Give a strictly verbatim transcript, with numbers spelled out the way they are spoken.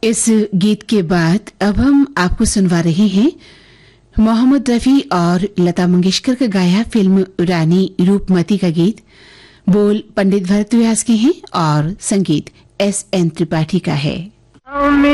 इस गीत के बाद अब हम आपको सुनवा रहे हैं मोहम्मद रफी और लता मंगेशकर का गाया फिल्म रानी रूपमती का गीत। बोल पंडित भरत व्यास के हैं और संगीत एस एन त्रिपाठी का है।